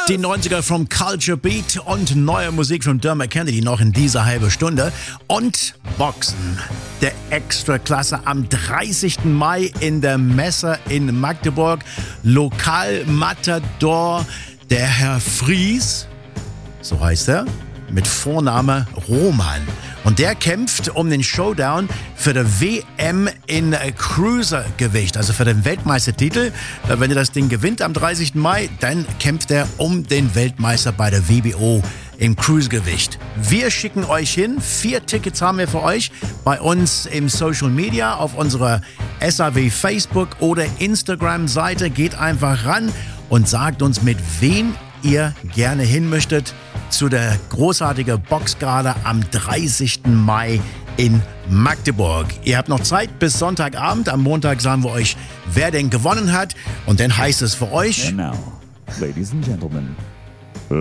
Die 90er vom Culture Beat und neue Musik von Dermot Kennedy noch in dieser halben Stunde. Und Boxen, der Extraklasse am 30. Mai in der Messe in Magdeburg. Lokalmatador, der Herr Fries, so heißt er, mit Vorname Roman. Und der kämpft um den Showdown für die WM in Cruisergewicht, also für den Weltmeistertitel. Wenn er das Ding gewinnt am 30. Mai, dann kämpft er um den Weltmeister bei der WBO im Cruisergewicht. Wir schicken euch hin. 4 Tickets haben wir für euch bei uns im Social Media, auf unserer SAW Facebook oder Instagram-Seite. Geht einfach ran und sagt uns, mit wem ihr gerne hin möchtet zu der großartigen Boxgala am 30. Mai in Magdeburg. Ihr habt noch Zeit bis Sonntagabend. Am Montag sagen wir euch, wer denn gewonnen hat. Und dann heißt es für euch... And now, ladies and gentlemen,